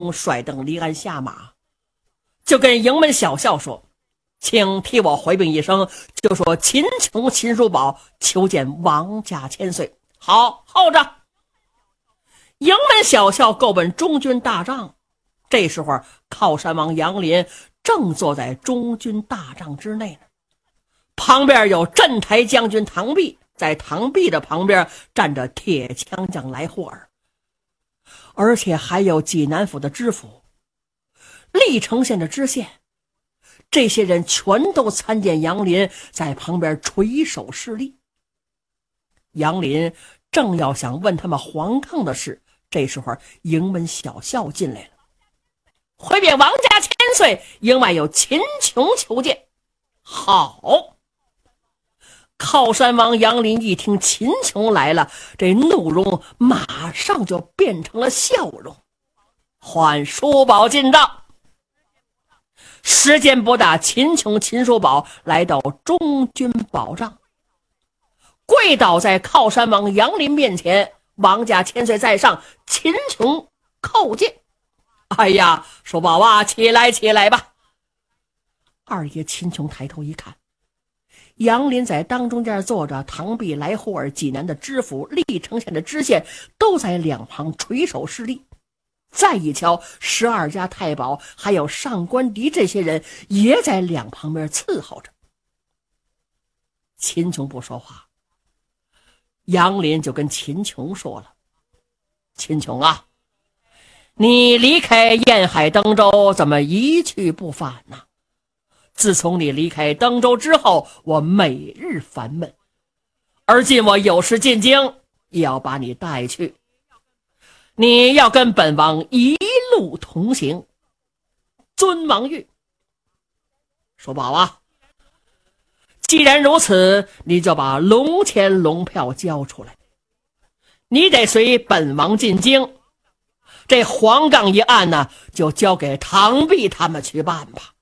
率等离鞍下马，就跟营门小校说：“请替我回禀一声，就说秦琼、秦叔宝求见王家千岁。”好，候着。营门小校够奔中军大帐，这时候靠山王杨林正坐在中军大帐之内呢，旁边有镇台将军唐弼，在唐弼的旁边站着铁枪将来霍尔，而且还有济南府的知府、历城县的知县，这些人全都参见杨林在旁边垂手施礼。杨林正要想问他们黄抗的事，这时候营门小校进来了：“回禀王家千岁，营外有秦琼求见。”好。靠山王杨林一听秦琼来了，这怒容马上就变成了笑容。唤叔宝进帐。时间不大，秦琼、秦叔宝来到中军宝帐，跪倒在靠山王杨林面前。王家千岁在上，秦琼叩见。哎呀，叔宝啊，起来起来吧。二爷秦琼抬头一看，杨林在当中间坐着，唐弼、来霍尔、济南的知府、历城县的知县都在两旁垂手施礼。再一瞧，12家太保还有上官迪这些人也在两旁边伺候着。秦琼不说话，杨林就跟秦琼说了：“秦琼啊，你离开沿海登州怎么一去不返呢？自从你离开登州之后，我每日烦闷，而今我有事进京，也要把你带去。你要跟本王一路同行。尊王谕。”说宝啊，既然如此，你就把龙钱龙票交出来，你得随本王进京。这黄杠一案呢，就交给唐弼他们去办吧。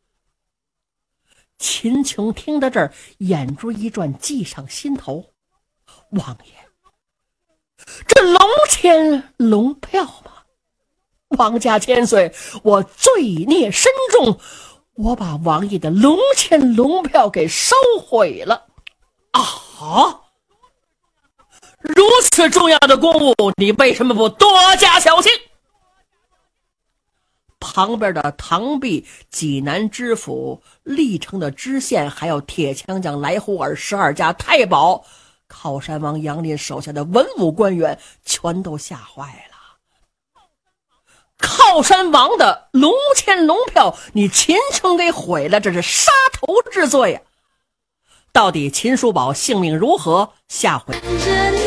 秦琼听到这儿，眼珠一转，计上心头：王爷，这龙钱龙票吗？王家千岁，我罪孽深重，我把王爷的龙钱龙票给烧毁了啊！如此重要的公务，你为什么不多加小心？旁边的唐弼、济南知府、历城的知县，还有铁枪将来霍尔12家太保，靠山王杨林手下的文武官员全都吓坏了。靠山王的龙钱龙票你秦琼给毁了，这是杀头之罪啊！到底秦叔宝性命如何？下回